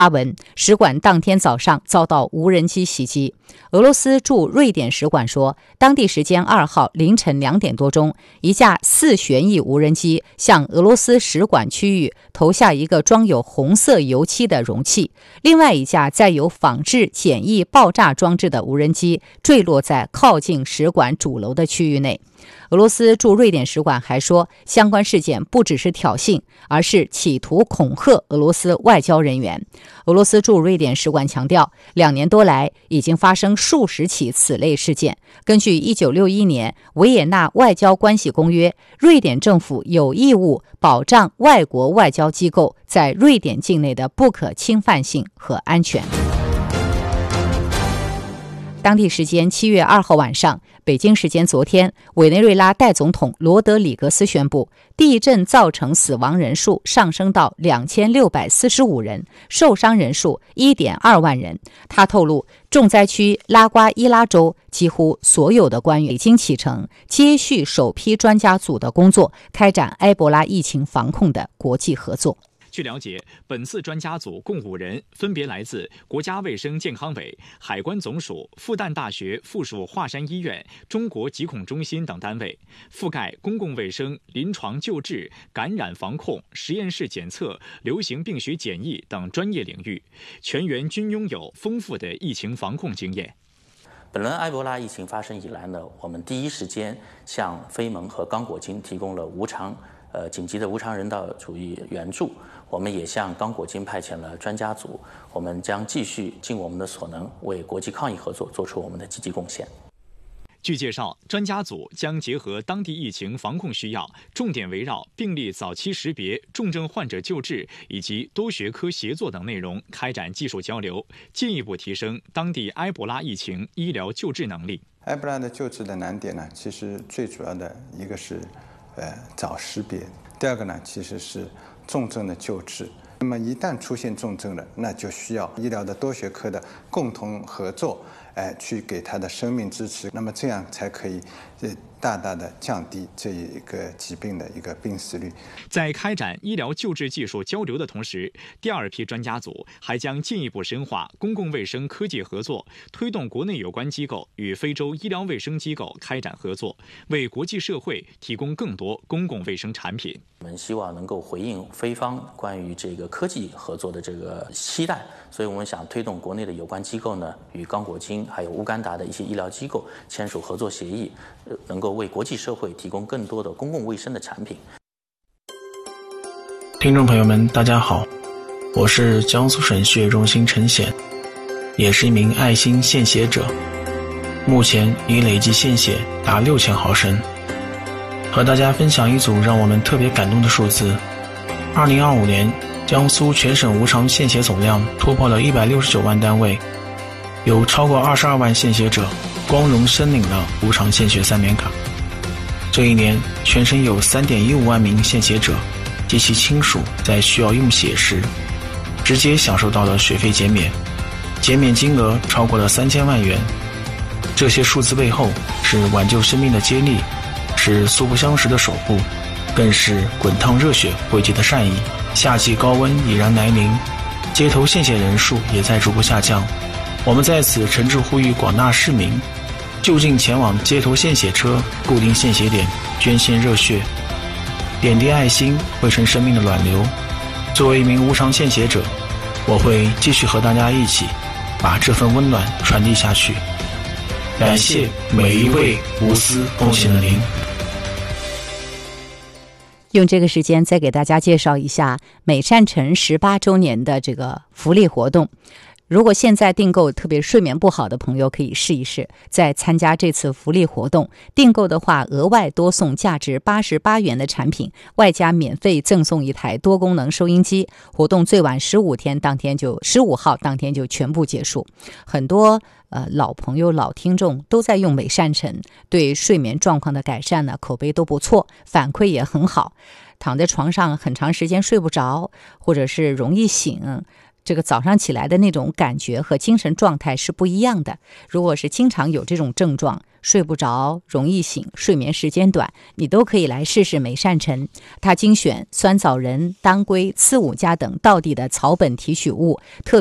阿文使馆当天早上遭到无人机袭击。俄罗斯驻瑞典使馆说，当地时间2号凌晨2点多钟，一架4旋翼无人机向俄罗斯使馆区域投下一个装有红色油漆的容器，另外一架载有仿制简易爆炸装置的无人机坠落在靠近使馆主楼的区域内。俄罗斯驻瑞典使馆还说，相关事件不只是挑衅，而是企图恐吓俄罗斯外交人员。俄罗斯驻瑞典使馆强调，2年多来已经发生数十起此类事件。根据1961年维也纳外交关系公约，瑞典政府有义务保障外国外交机构在瑞典境内的不可侵犯性和安全。当地时间7月2号晚上，北京时间昨天，委内瑞拉代总统罗德里格斯宣布，地震造成死亡人数上升到2645人，受伤人数 1.2 万人。他透露，重灾区拉瓜伊拉州几乎所有的官员已经启程，接续首批专家组的工作，开展埃博拉疫情防控的国际合作。 据了解，本次专家组共5人，分别来自国家卫生健康委、海关总署、复旦大学附属华山医院、中国疾控中心等单位，覆盖公共卫生、临床救治、感染防控、实验室检测、流行病学检疫等专业领域，全员均拥有丰富的疫情防控经验。 本轮埃博拉疫情发生以来呢，我们第一时间向非盟和刚果金提供了紧急的无偿人道主义援助。我们也向刚果金派遣了专家组，我们将继续尽我们的所能，为国际抗疫合作做出我们的积极贡献。 据介绍，专家组将结合当地疫情防控需要，重点围绕病例早期识别、重症患者救治以及多学科协作等内容开展技术交流，进一步提升当地埃博拉疫情医疗救治能力。 埃博拉的救治的难点呢，其实最主要的一个是早识别，第二个呢其实是重症的救治。那么一旦出现重症了，那就需要医疗的多学科的共同合作，去给他的生命支持，那么这样才可以大大的降低这一个疾病的一个病死率。 在开展医疗救治技术交流的同时，第2批专家组还将进一步深化公共卫生科技合作，推动国内有关机构与非洲医疗卫生机构开展合作，为国际社会提供更多公共卫生产品。 我们希望能够回应非方关于这个科技合作的这个期待，所以我们想推动国内的有关机构呢，与刚果金还有乌干达的一些医疗机构签署合作协议，能够为国际社会提供更多的公共卫生的产品。 听众朋友们，大家好，我是江苏省血液中心陈显，也是一名爱心献血者，目前已累计献血达6000毫升。和大家分享一组让我们特别感动的数字：2025年，江苏全省无偿献血总量突破了169万单位，有超过22万献血者光荣申领了无偿献血3年卡。这一年，全省有3.15万名献血者及其亲属在需要用血时，直接享受到了血费减免，减免金额超过了3000万元。这些数字背后是挽救生命的接力，是素不相识的守护，更是滚烫热血汇集的善意。夏季高温已然来临，街头献血人数也在逐步下降。我们在此诚挚呼吁广大市民，就近前往街头献血车固定献血点捐献热血，点滴爱心汇成生命的暖流。作为一名无偿献血者，我会继续和大家一起把这份温暖传递下去。感谢每一位无私奉献的您。 用这个时间再给大家介绍一下美善城18周年的这个福利活动。如果现在订购，特别睡眠不好的朋友可以试一试，在参加这次福利活动。订购的话，额外多送价值88元的产品，外加免费赠送一台多功能收音机。活动最晚15号当天就全部结束。很多老朋友、老听众都在用美善城，对睡眠状况的改善呢，口碑都不错，反馈也很好。躺在床上很长时间睡不着，或者是容易醒， 这个早上起来的那种感觉和精神状态是不一样的。如果是经常有这种症状，睡不着、容易醒、睡眠时间短，你都可以来试试美善沉。它精选酸枣仁、当归、刺五加等道地的草本提取物，特